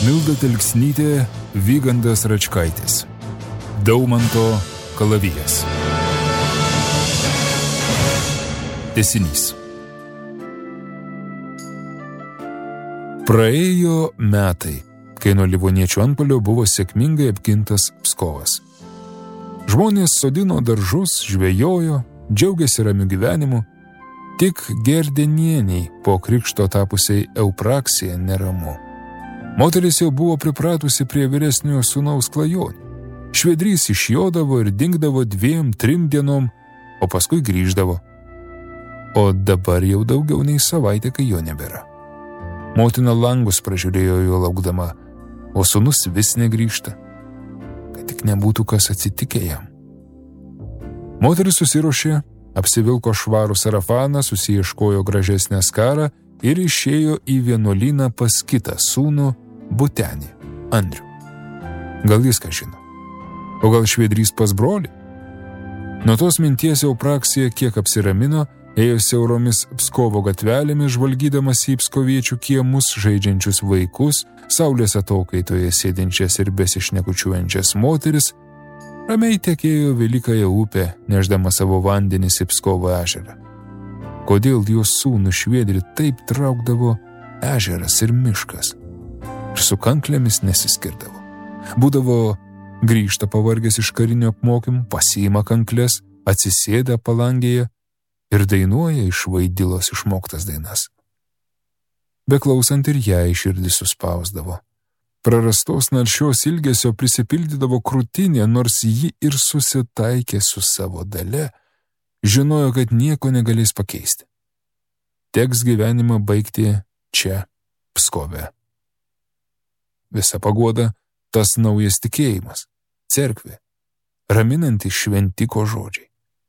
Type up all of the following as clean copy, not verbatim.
Milda Telksnytė, Vygandas Račkaitis. Daumanto kalavijas. Tęsinys. Praėjo metai, kai nuo livoniečių antpuolio buvo sėkmingai apgintas Pskovas. Žmonės sodino daržus, žvejojo, džiaugiasi ramiu gyvenimu, tik Gerdenieniai po krikšto tapusiai Eupraksija neramu. Moteris jau buvo pripratusi prie vyresniojo sūnaus klajonių. Švedrys išjodavo ir dingdavo 2-3 dienom, o paskui grįždavo. O dabar jau daugiau nei savaitę, kai jo nebėra. Motina langus pražiūrėjo jo laukdama, o sūnus vis negrįžta. Kad tik nebūtų kas atsitikę jam. Moteris susiruošė, apsivilko švarų sarafaną, susiieškojo gražesnę skarą ir išėjo į vienuolyną pas kitą sūnų Butenį, Andrių. Gal jis ką žino? O gal švedrys pas brolį? Nuo tos minties Eupraksija kiek apsiramino, ėjo siauromis Pskovo gatvelėmis, žvalgydamas į pskoviečių kiemus, žaidžiančius vaikus, saulės atokaitoje sėdinčias ir besišnekučiuojančias moteris, ramiai tekėjo Velykąją upę, neždama savo vandenis į Pskovo ežerą. Kodėl jos sūnų švedrį taip traukdavo ežeras ir miškas? Ir su kanklėmis nesiskirdavo. Būdavo grįžta pavargęs iš karinio apmokymų, pasiima kanklės, atsisėda palangėje ir dainuoja iš Vaidilos išmoktas dainas. Beklausant ir ją širdį suspausdavo. Prarastos naršios ilgesio prisipildydavo krūtinė, nors ji ir susitaikė su savo dalia, žinojo, kad nieko negalės pakeisti. Teks gyvenimą baigti čia, Pskove. Visa paguoda tas naujas tikėjimas, cerkvė, raminantis šventiko žodžiai.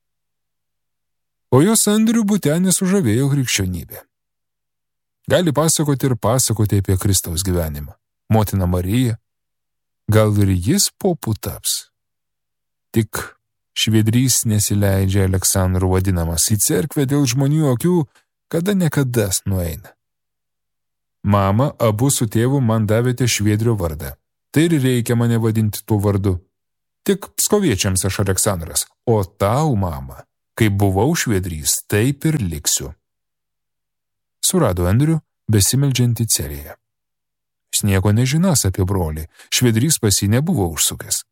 O jos Andrių Butenį sužavėjo krikščionybė. Gali pasakoti ir pasakoti apie Kristaus gyvenimą, motiną Mariją. Gal ir jis popu taps. Tik švedrys nesileidžia Aleksandru vadinamas į cerkvę dėl žmonių akių, kada nekadas nueina. Mama, abu su tėvu man davėte švedrio vardą. Tai ir reikia mane vadinti tuo vardu. Tik pskoviečiams aš Aleksandras, o tau, mama, kai buvau švedrys, taip ir liksiu. Surado Andrių besimeldžiantį celėje. Jis nieko nežinas apie brolį, švedrys pas jį nebuvo užsukęs.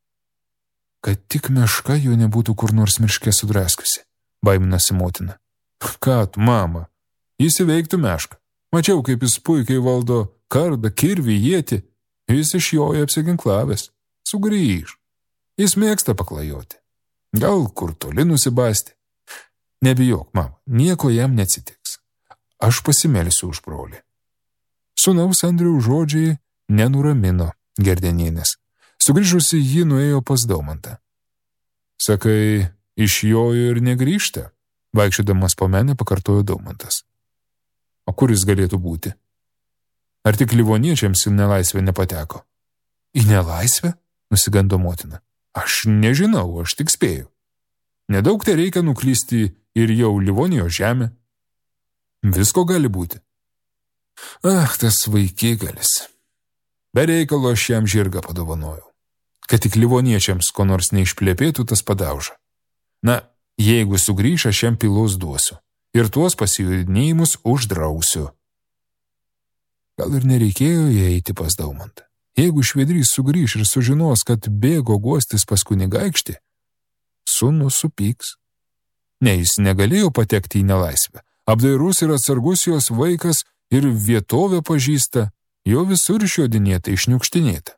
Kad tik meška jo nebūtų kur nors miške sudraskiusi, baiminasi motina. Ką tu, mama, jis įveiktų mešką. Mačiau, kaip jis puikiai valdo kardą, kirvį, ietį. Jis išjoja apsiginklavęs. Sugrįž. Jis mėgsta paklajoti. Gal kur toli nusibasti. Nebijok, mama, nieko jam neatsitiks. Aš pasimelsiu už brolį. Sūnaus Andriaus žodžiai nenuramino Gerdenienės. Sugrįžusi ji nuėjo pas Daumantą. Sakai, išjojo ir negrįžta? Vaikščiodamas po menę pakartojo Daumantas. O kur jis galėtų būti? Ar tik livoniečiams į nelaisvę nepateko? Į nelaisvę? Nusigando motina. Aš nežinau, aš tik spėju. Nedaug tai reikia nuklysti ir jau Livonijos žemė. Visko gali būti. Tas vaikėgalis. Be reikalo aš jam žirgą padovanojau. Kad tik livoniečiams ko nors neišplėpėtų tas padauža. Na, jeigu sugrįš, aš jam pilos duosiu. Ir tuos pasijudinėjimus uždrausiu. Gal ir nereikėjo eiti pas Daumantą. Jeigu švedrys sugrįš ir sužinos, kad bėgo guostis pas kunigaikštį, sūnus supyks. Ne, jis negalėjo patekti į nelaisvę. Apdairus ir atsargus jos vaikas ir vietovę pažįsta, jo visur išjodinėta, išniukštinėta.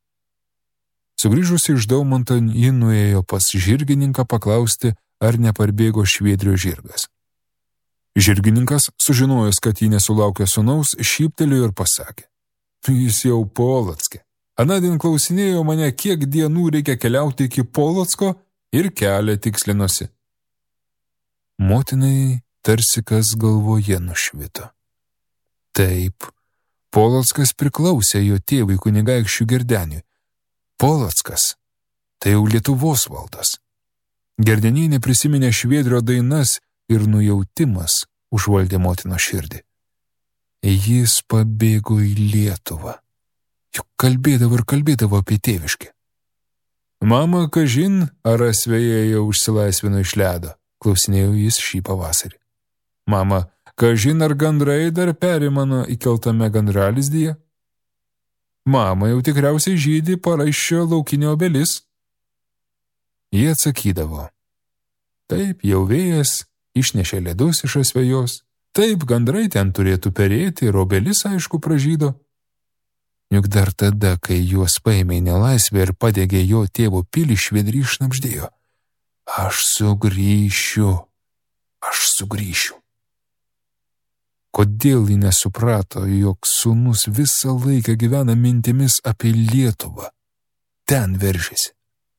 Sugrįžusi iš Daumanto, ji nuėjo pas žirgininką paklausti, ar neparbėgo švedrio žirgas. Žirgininkas, sužinojęs, kad jį nesulaukė sūnaus, šyptelėjo ir pasakė. Jis jau Polocke. Anadien klausinėjo mane, kiek dienų reikia keliauti iki Polocko ir kelią tikslinosi. Motinai tarsi kas galvoje nušvito. Taip, Polockas priklausė jo tėvui kunigaikščiui Gerdeniui. Polockas tai jau Lietuvos valdas. Gerdenienė prisiminė švedrio dainas ir nujautimas užvaldė motino širdį. Jis pabėgo į Lietuvą. Juk kalbėdavo apie tėviškę. Mama, kažin, ar asvėje jau užsilaisvino iš ledo, klausinėjo jis šį pavasarį. Mama, kažin, ar gandrai dar peri mano įkeltame gandralizdyje? Mama, jau tikriausiai žydi paraiščio laukinio obelis. Jie atsakydavo. Taip, jau vėjas išnešė ledus iš asvejos. Taip, gandrai ten turėtų perėti ir obelis, aišku, pražydo. Juk dar tada, kai juos paėmė į nelaisvę ir padegė jo tėvo pilį, Švedrys šnabždėjo. Aš sugrįšiu. Kodėl ji nesuprato, jog sūnus visą laiką gyvena mintimis apie Lietuvą? Ten veržėsi.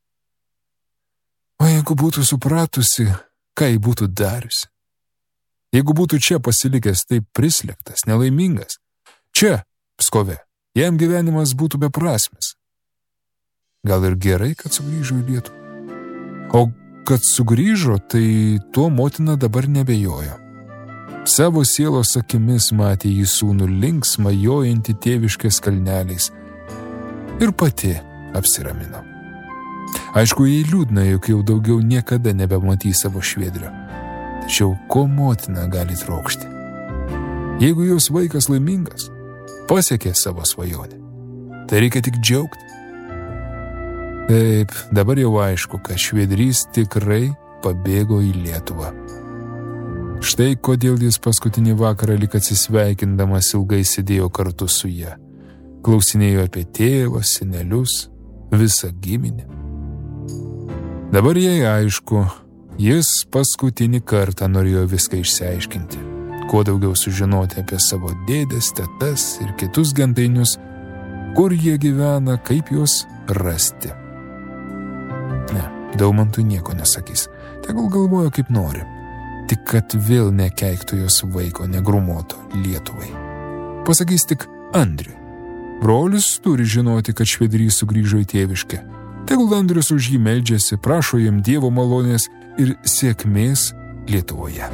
O jeigu būtų supratusi, ką ji būtų dariusi? Jeigu būtų čia pasilikęs taip prislėgtas, nelaimingas, čia, Pskove, jam gyvenimas būtų beprasmis. Gal ir gerai, kad sugrįžo į Lietuvą. O kad sugrįžo, tai tuo motina dabar nebejojo. Savo sielos akimis matė jį sūnų linksmą jojantį tėviškės kalneliais ir pati apsiramino. Aišku, jai liūdna, juk jau daugiau niekada nebematys savo Švedrio. Tačiau ko motina gali trokšti? Jeigu jos vaikas laimingas, pasiekė savo svajonę, tai reikia tik džiaugti. Taip, dabar jau aišku, kad Švedrys tikrai pabėgo į Lietuvą. Štai kodėl jis paskutinį vakarą lyg atsisveikindamas ilgai sėdėjo kartu su ja. Klausinėjo apie tėvą, senelius, visą giminę. Dabar jai aišku, jis paskutinį kartą norėjo viską išsiaiškinti. Kuo daugiau sužinoti apie savo dėdes, tetas ir kitus gentainius, kur jie gyvena, kaip juos rasti. Ne, Daumantui nieko nesakys, tegul galvoja kaip nori. Tik kad vėl nekeiktų jos vaiko negrumoto Lietuvai. Pasakys tik Andriui. Brolis turi žinoti, kad Švedrys sugrįžo į tėviškę. Tegul Andrius už jį meldžiasi, prašo jam Dievo malonės ir sėkmės Lietuvoje.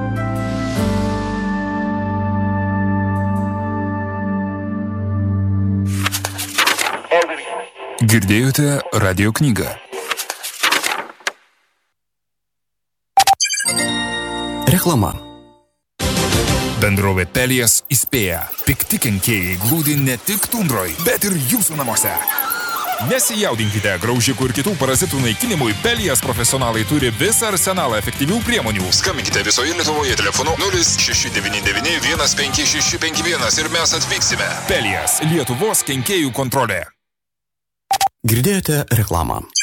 Girdėjote radio knygą. Reklama. Bendrovė Pelias įspėja. Pikti kenkėjai glūdi ne tik tundroj, bet ir jūsų namuose. Nesijaudinkite, graužikų ir kitų parazitų naikinimui Pelias profesionalai turi visą arsenalą efektyvių priemonių. Skambinkite visoje Lietuvoje telefonu 0699 15651 ir mes atvyksime. Pelias, Lietuvos kenkėjų kontrolė. Girdėjote reklamą.